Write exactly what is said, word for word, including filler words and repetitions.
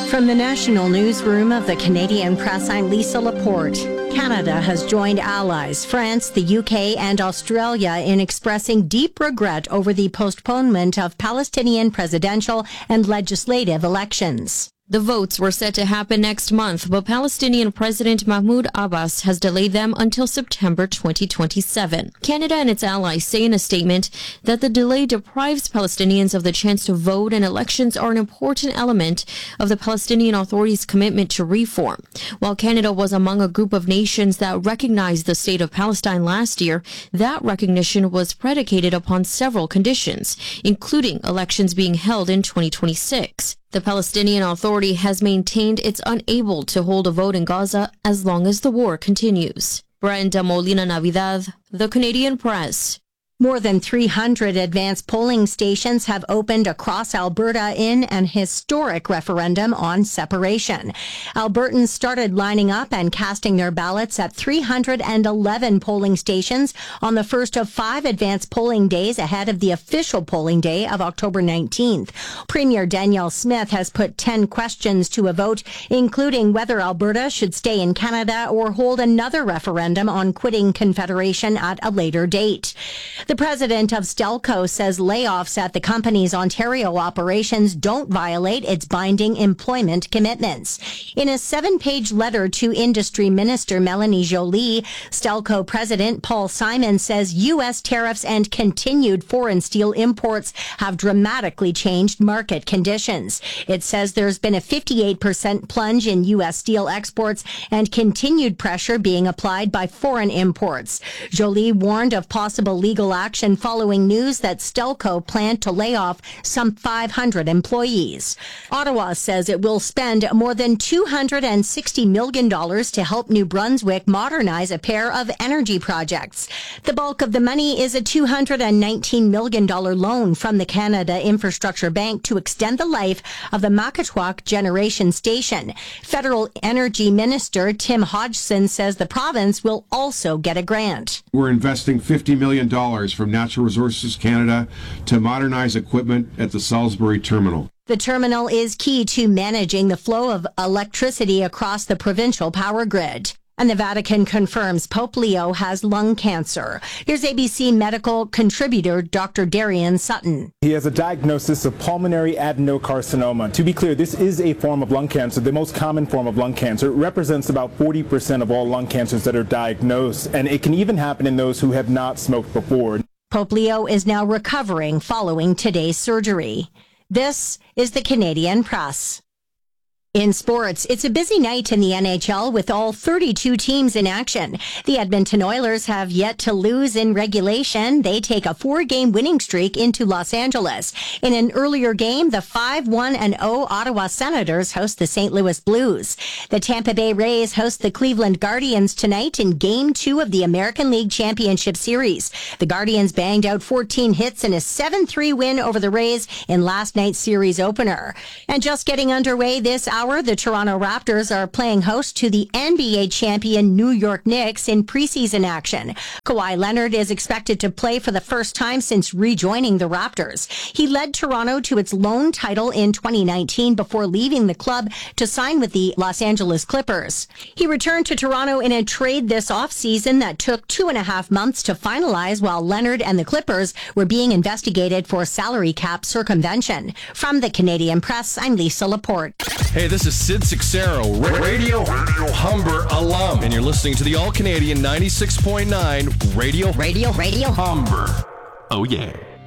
From the National Newsroom of the Canadian Press, I'm Lisa Laporte. Canada has joined allies, France, the U K, and Australia in expressing deep regret over the postponement of Palestinian presidential and legislative elections. The votes were set to happen next month, but Palestinian President Mahmoud Abbas has delayed them until September twenty twenty-seven. Canada and its allies say in a statement that the delay deprives Palestinians of the chance to vote, and elections are an important element of the Palestinian Authority's commitment to reform. While Canada was among a group of nations that recognized the state of Palestine last year, that recognition was predicated upon several conditions, including elections being held in twenty twenty-six. The Palestinian Authority has maintained it's unable to hold a vote in Gaza as long as the war continues. Brenda Molina Navidad, The Canadian Press. More than three hundred advanced polling stations have opened across Alberta in an historic referendum on separation. Albertans started lining up and casting their ballots at three hundred eleven polling stations on the first of five advanced polling days ahead of the official polling day of October nineteenth. Premier Danielle Smith has put ten questions to a vote, including whether Alberta should stay in Canada or hold another referendum on quitting Confederation at a later date. The president of Stelco says layoffs at the company's Ontario operations don't violate its binding employment commitments. In a seven-page letter to Industry Minister Melanie Joly, Stelco President Paul Simon says U S tariffs and continued foreign steel imports have dramatically changed market conditions. It says there's been a fifty-eight percent plunge in U S steel exports and continued pressure being applied by foreign imports. Joly warned of possible legal action following news that Stelco planned to lay off some five hundred employees. Ottawa says it will spend more than two hundred sixty million dollars to help New Brunswick modernize a pair of energy projects. The bulk of the money is a two hundred nineteen million dollars loan from the Canada Infrastructure Bank to extend the life of the Makatwak Generation Station. Federal Energy Minister Tim Hodgson says the province will also get a grant. We're investing fifty million dollars from Natural Resources Canada to modernize equipment at the Salisbury terminal. The terminal is key to managing the flow of electricity across the provincial power grid. And the Vatican confirms Pope Leo has lung cancer. Here's A B C medical contributor Doctor Darian Sutton. He has a diagnosis of pulmonary adenocarcinoma. To be clear, this is a form of lung cancer, the most common form of lung cancer. It represents about forty percent of all lung cancers that are diagnosed, and it can even happen in those who have not smoked before. Pope Leo is now recovering following today's surgery. This is the Canadian Press. In sports, it's a busy night in the N H L with all thirty-two teams in action. The Edmonton Oilers have yet to lose in regulation. They take a four-game winning streak into Los Angeles. In an earlier game, the five one and oh Ottawa Senators host the Saint Louis Blues. The Tampa Bay Rays host the Cleveland Guardians tonight in Game two of the American League Championship Series. The Guardians banged out fourteen hits in a seven three win over the Rays in last night's series opener. And just getting underway this hour, the Toronto Raptors are playing host to the N B A champion New York Knicks in preseason action. Kawhi Leonard is expected to play for the first time since rejoining the Raptors. He led Toronto to its lone title in twenty nineteen before leaving the club to sign with the Los Angeles Clippers. He returned to Toronto in a trade this offseason that took two and a half months to finalize while Leonard and the Clippers were being investigated for salary cap circumvention. From the Canadian Press, I'm Lisa Laporte. Hey, this is Sid Sixero, Radio, Radio Humber alum, and you're listening to the All-Canadian ninety-six point nine Radio, Radio, Radio Humber. Oh, yeah.